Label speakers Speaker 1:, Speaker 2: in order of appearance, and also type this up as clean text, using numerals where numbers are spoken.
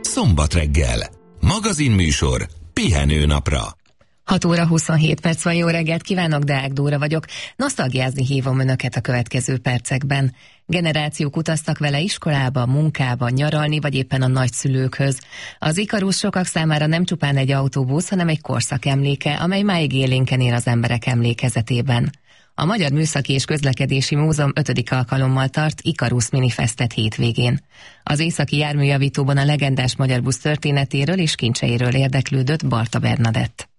Speaker 1: Szombat reggel. Magazinműsor pihenőnapra.
Speaker 2: 6 óra 27 perc van, jó reggelt kívánok, Deák Dóra vagyok. Nosztalgiázni hívom önöket a következő percekben. Generációk utaztak vele iskolába, munkába, nyaralni, vagy éppen a nagyszülőkhöz. Az Ikarus sokak számára nem csupán egy autóbusz, hanem egy korszak emléke, amely máig élénken él az emberek emlékezetében. A Magyar Műszaki és Közlekedési Múzeum 5. alkalommal tart Ikarus Minifestet hétvégén. Az északi járműjavítóban a legendás magyar busz történetéről és kincseiről érdeklődött Barta Bernadett.